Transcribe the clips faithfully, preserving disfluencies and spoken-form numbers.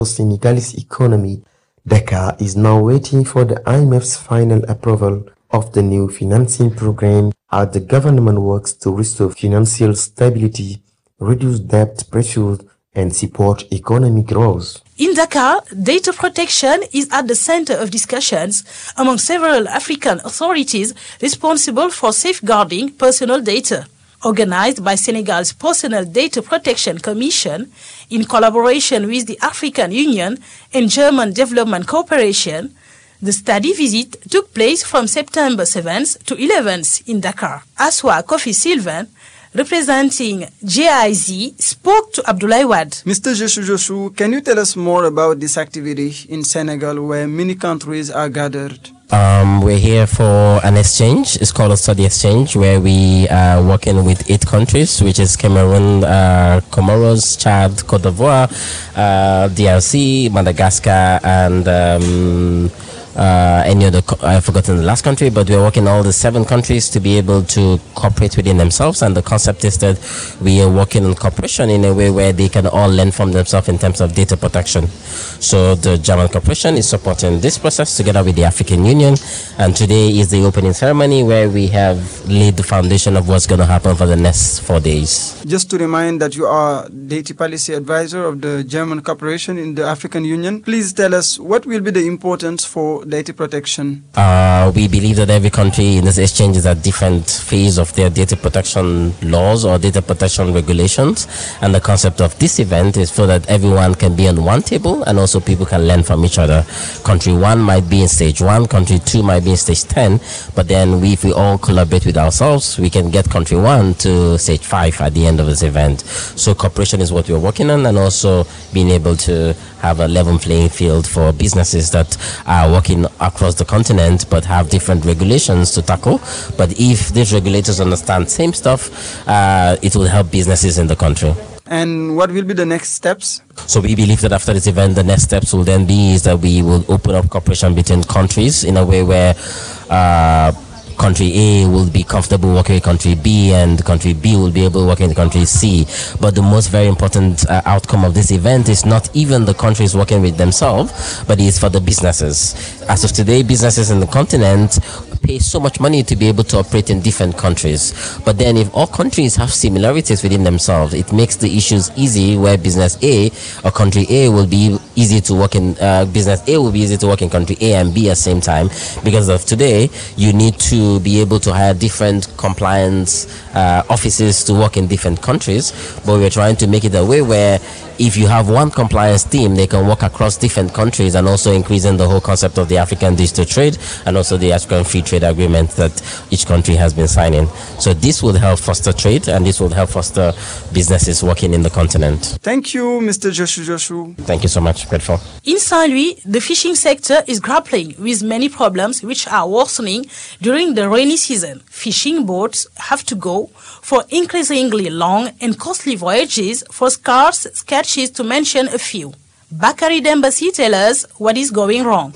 Senegalese economy. Dakar is now waiting for the I M F's final approval of the new financing program as the government works to restore financial stability, reduce debt pressure, and support economic growth. In Dakar, data protection is at the center of discussions among several African authorities responsible for safeguarding personal data. Organized by Senegal's Personal Data Protection Commission in collaboration with the African Union and German Development Corporation, the study visit took place from September seventh to eleventh in Dakar. Aswa Kofi Sylvain, representing G I Z, spoke to Abdoulaye Wade. Mister Joshua Joshua, can you tell us more about this activity in Senegal where many countries are gathered? Um, we're here for an exchange. It's called a study exchange, where we are working with eight countries, which is Cameroon, uh, Comoros, Chad, Cote d'Ivoire, uh, D R C, Madagascar, and um, uh, any other, co- I've forgotten the last country, but we're working all the seven countries to be able to cooperate within themselves. And the concept is that we are working in cooperation in a way where they can all learn from themselves in terms of data protection. So the German Corporation is supporting this process together with the African Union. And today is the opening ceremony where we have laid the foundation of what's going to happen for the next four days. Just to remind that you are data policy advisor of the German Corporation in the African Union, please tell us what will be the importance for data protection. Uh, we believe that every country in this exchange is at different phase of their data protection laws or data protection regulations. And the concept of this event is so that everyone can be on one table and also people can learn from each other. Country one might be in stage one, country two might be in stage ten, but then we, if we all collaborate with ourselves, we can get country one to stage five at the end of this event. So cooperation is what we're working on, and also being able to have a level playing field for businesses that are working across the continent but have different regulations to tackle. But if these regulators understand same stuff, uh, it will help businesses in the country. And what will be the next steps? So we believe that after this event, the next steps will then be is that we will open up cooperation between countries in a way where uh, country A will be comfortable working with country B, and country B will be able to work with country C. But the most very important uh, outcome of this event is not even the countries working with themselves, but it's for the businesses. As of today, businesses in the continent pay so much money to be able to operate in different countries. But then if all countries have similarities within themselves, it makes the issues easy, where business A or country A will be easy to work in, uh, business A will be easy to work in country A and B at the same time. Because of today, you need to be able to hire different compliance uh, offices to work in different countries. But we're trying to make it a way where if you have one compliance team, they can work across different countries, and also increasing the whole concept of the African digital trade and also the African free trade agreement that each country has been signing. So this will help foster trade, and this will help foster businesses working in the continent. Thank you, Mister Joshua Joshua. Thank you so much. Grateful. In Saint-Louis, the fishing sector is grappling with many problems which are worsening during the rainy season. Fishing boats have to go for increasingly long and costly voyages for scarce catches, to mention a few. Bakari Dembasi tells us what is going wrong.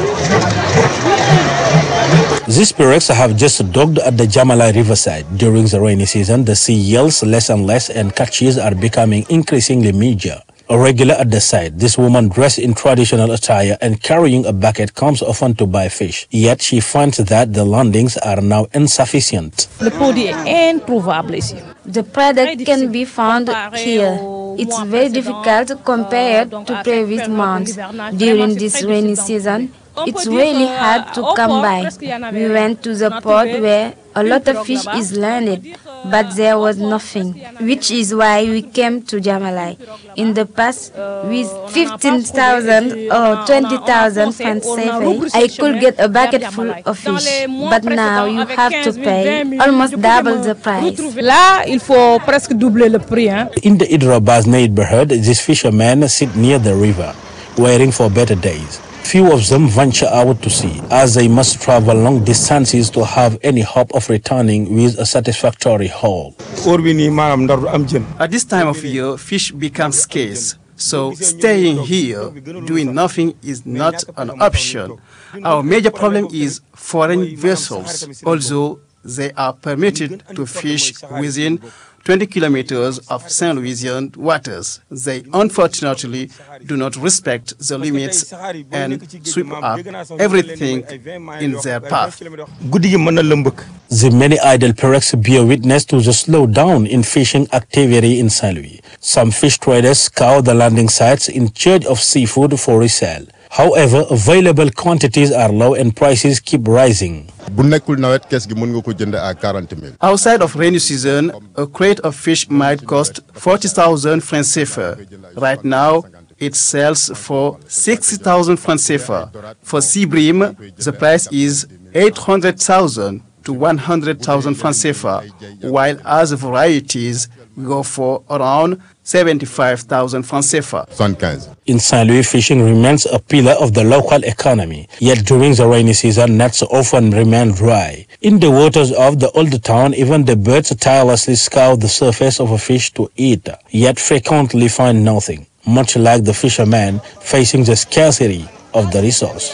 These pirogues have just docked at the Jamalai riverside. During the rainy season, the sea yields less and less, and catches are becoming increasingly major. A regular at the site, this woman dressed in traditional attire and carrying a bucket comes often to buy fish. Yet she finds that the landings are now insufficient. The product can be found here. It's very difficult compared to previous months. During this rainy season, it's really hard to come by. We went to the port where a lot of fish is landed, but there was nothing, which is why we came to Jamalai. In the past, with fifteen thousand or twenty thousand francs C F A, I could get a bucket full of fish, but now you have to pay almost double the price. In the Idrabaz neighborhood, these fishermen sit near the river, waiting for better days. Few of them venture out to sea, as they must travel long distances to have any hope of returning with a satisfactory haul. At this time of year, fish become scarce, so staying here, doing nothing is not an option. Our major problem is foreign vessels, although they are permitted to fish within twenty kilometers of Saint Louisian waters. They unfortunately do not respect the limits and sweep up everything in their path. The many idle pirogues bear witness to the slowdown in fishing activity in Saint Louis. Some fish traders scour the landing sites in search of seafood for resale. However, available quantities are low and prices keep rising. Outside of rainy season, a crate of fish might cost forty thousand francs C F A. Right now, it sells for sixty thousand francs C F A. For sea bream, the price is eight hundred thousand to one hundred thousand francs C F A, while other varieties go for around seventy-five thousand francs C F A. In Saint Louis, fishing remains a pillar of the local economy, yet during the rainy season, nets often remain dry. In the waters of the old town, even the birds tirelessly scour the surface of a fish to eat, yet frequently find nothing, much like the fishermen facing the scarcity of the resource.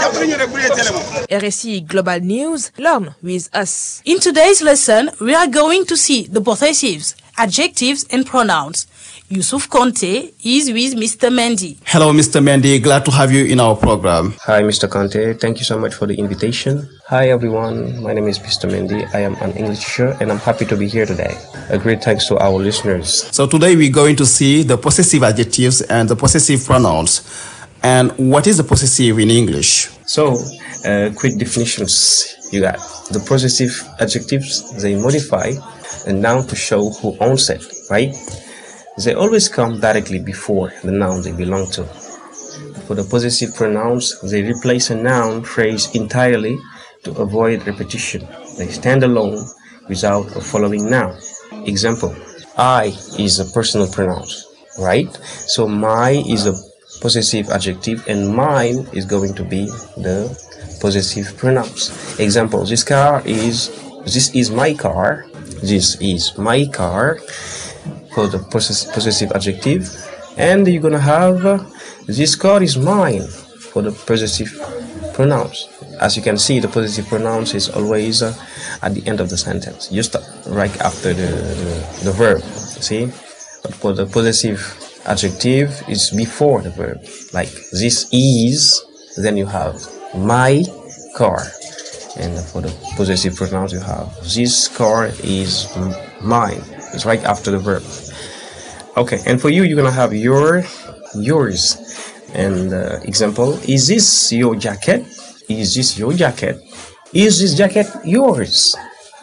R S I Global News, learn with us. In today's lesson, we are going to see the possessives, adjectives and pronouns. Yusuf Conte is with Mister Mendy. Hello, Mister Mendy. Glad to have you in our program. Hi, Mister Conte. Thank you so much for the invitation. Hi, everyone. My name is Mister Mendy. I am an English teacher and I'm happy to be here today. A great thanks to our listeners. So today we're going to see the possessive adjectives and the possessive pronouns. And what is the possessive in English? So, uh, quick definitions you got. The possessive adjectives, they modify a noun to show who owns it, right? They always come directly before the noun they belong to. For the possessive pronouns, they replace a noun phrase entirely to avoid repetition. They stand alone without a following noun. Example, I is a personal pronoun, right? So my is a possessive adjective and mine is going to be the possessive pronouns. Example, this car is, this is my car, this is my car for the possess possessive adjective, and you're gonna have uh, this car is mine for the possessive pronouns. As you can see, the possessive pronouns is always uh, at the end of the sentence, just right after the, the, the verb, see? But for the possessive adjective is before the verb, like this is, then you have my car, and for the possessive pronouns you have this car is mine. It's right after the verb. Okay, and for you, you're gonna have your, yours. And uh, example, is this your jacket? Is this your jacket? Is this jacket yours?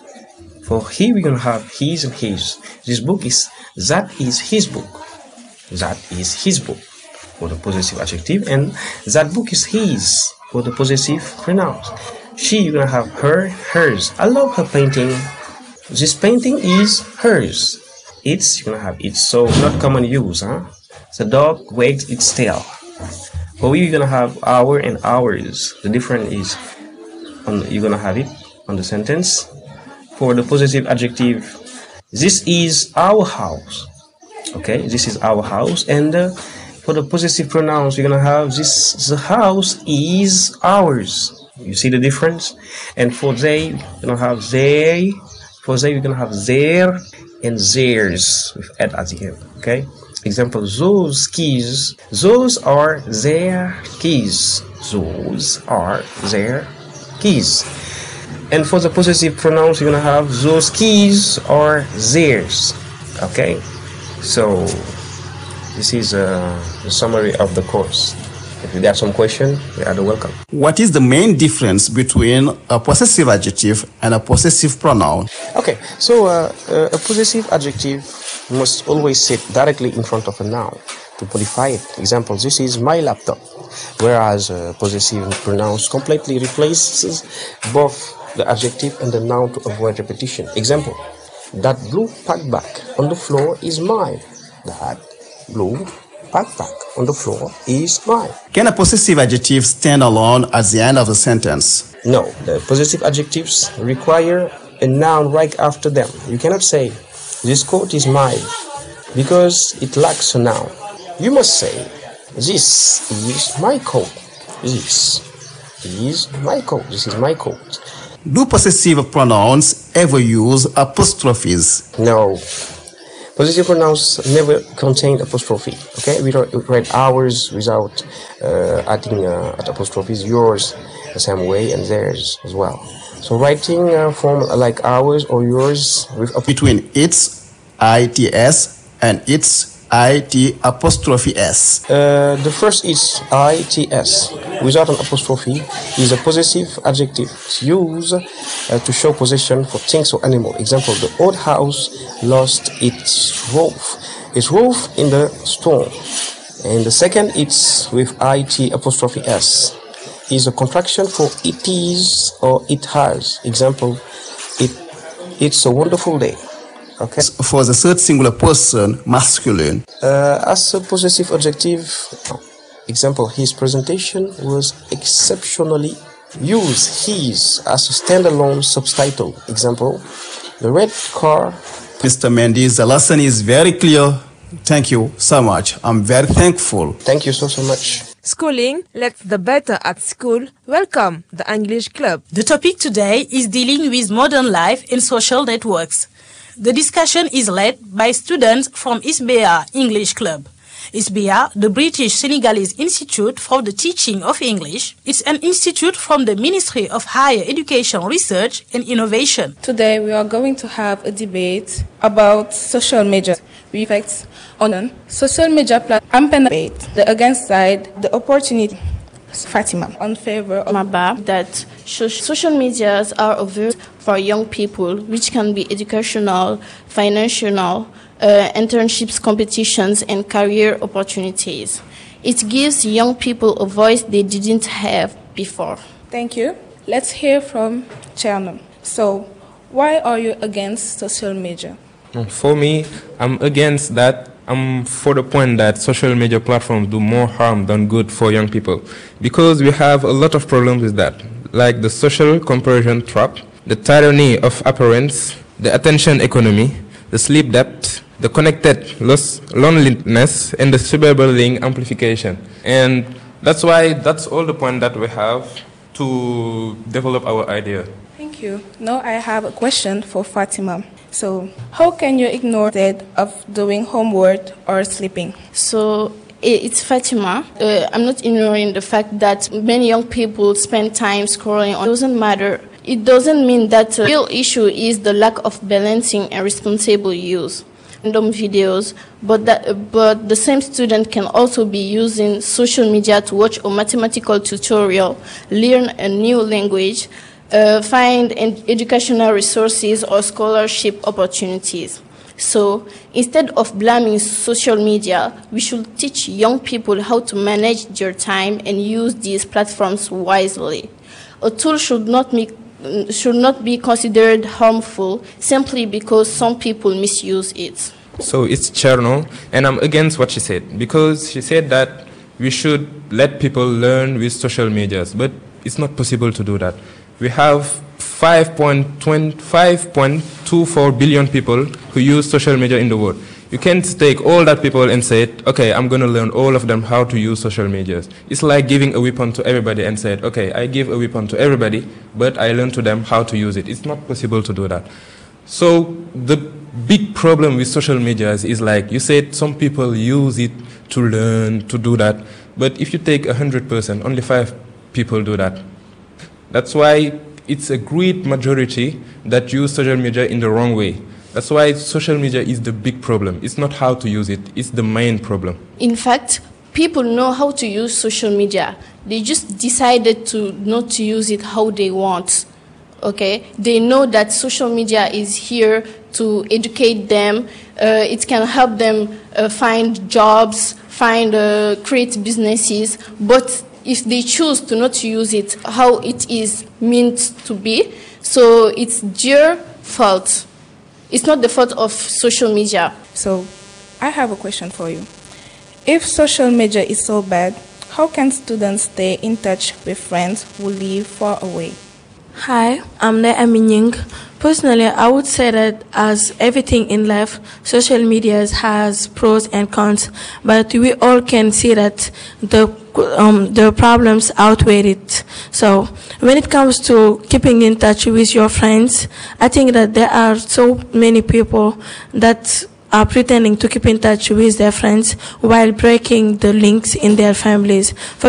For he, we're gonna have his and his. This book is, that is his book. That is his book for the possessive adjective, and that book is his for the possessive pronouns. She, you're gonna have her, hers. I love her painting. This painting is hers. It's, you're gonna have it's, so not common use, huh? The dog wags its tail. For we, you're gonna have our and ours. The difference is, on, you're gonna have it on the sentence. For the possessive adjective, this is our house. Okay, this is our house. And uh, for the possessive pronouns, you're gonna have this, the house is ours. You see the difference? And for they, you're gonna have they. For they, you're gonna have their and theirs with ed at the end. Okay. Example: those keys. Those are their keys. Those are their keys. And for the possessive pronouns, you're gonna have those keys are theirs. Okay. So this is uh, the summary of the course. If you got some question, you are welcome. What is the main difference between a possessive adjective and a possessive pronoun? Okay, so uh, uh, a possessive adjective must always sit directly in front of a noun to modify it. Example, this is my laptop. Whereas uh, possessive pronouns completely replaces both the adjective and the noun to avoid repetition. Example, that blue packbag on the floor is mine. That blue backpack on the floor is mine. Can a possessive adjective stand alone at the end of the sentence? No, the possessive adjectives require a noun right after them. You cannot say, this coat is mine, because it lacks a noun. You must say, this is my coat. This is my coat. This is my coat. Do possessive pronouns ever use apostrophes? No, Possessive pronouns never contain apostrophe. Okay, we write ours without uh, adding uh, apostrophes. Yours the same way, and theirs as well. So writing uh, form like ours or yours with between its, its, and its, it apostrophe s. Uh, the first is its without an apostrophe is a possessive adjective. It's used uh, to show possession for things or animal. Example: the old house lost its roof. Its roof in the storm. And the second, it's with it apostrophe s. Is a contraction for it is or it has. Example: it it's a wonderful day. Okay. For the third singular person, masculine. Uh, as a possessive adjective, example: his presentation was exceptionally. Use his as a standalone subtitle. Example: the red car. Mister Mendes, the lesson is very clear. Thank you so much. I'm very thankful. Thank you so, so much. Schooling lets the better at school welcome the English Club. The topic today is dealing with modern life and social networks. The discussion is led by students from I S B E A English Club. I S B E A, the British Senegalese Institute for the Teaching of English, is an institute from the Ministry of Higher Education, Research and Innovation. Today we are going to have a debate about social media effects on social media platforms. Debate the against side, the opportunity. Fatima on favor of Maba that social medias are available for young people, which can be educational, financial, uh, internships, competitions, and career opportunities. It gives young people a voice they didn't have before. Thank you. Let's hear from Cherno. So, why are you against social media? For me, I'm against that. I'm for the point that social media platforms do more harm than good for young people, because we have a lot of problems with that, like the social comparison trap, the tyranny of appearance, the attention economy, the sleep debt, the connected loss, loneliness, and the cyberbullying amplification. And that's why that's all the point that we have to develop our idea. Thank you. Now I have a question for Fatima. So, how can you ignore that of doing homework or sleeping? So, it's Fatima. Uh, I'm not ignoring the fact that many young people spend time scrolling on. It doesn't matter. It doesn't mean that the real issue is the lack of balancing and responsible use. Random videos, but that, but the same student can also be using social media to watch a mathematical tutorial, learn a new language, Uh, find educational resources or scholarship opportunities. So instead of blaming social media, we should teach young people how to manage their time and use these platforms wisely. A tool should not be, should not be considered harmful simply because some people misuse it. So it's Cherno, and I'm against what she said, because she said that we should let people learn with social medias, but it's not possible to do that. We have five point two four billion people who use social media in the world. You can't take all that people and say, okay, I'm going to learn all of them how to use social media. It's like giving a weapon to everybody and said, okay, I give a weapon to everybody, but I learn to them how to use it. It's not possible to do that. So the big problem with social media is like, you said some people use it to learn, to do that. But if you take one hundred percent, only five people do that. That's why it's a great majority that use social media in the wrong way. That's why social media is the big problem. It's not how to use it. It's the main problem. In fact, people know how to use social media. They just decided to not to use it how they want. Okay? They know that social media is here to educate them. Uh, it can help them uh, find jobs, find, uh, create businesses. But if they choose to not use it how it is meant to be, so it's their fault. It's not the fault of social media. So, I have a question for you. If social media is so bad, how can students stay in touch with friends who live far away? Hi, I'm Naomi Nying. Personally, I would say that as everything in life, social media has pros and cons, but we all can see that the um, the problems outweigh it. So when it comes to keeping in touch with your friends, I think that there are so many people that are pretending to keep in touch with their friends while breaking the links in their families. For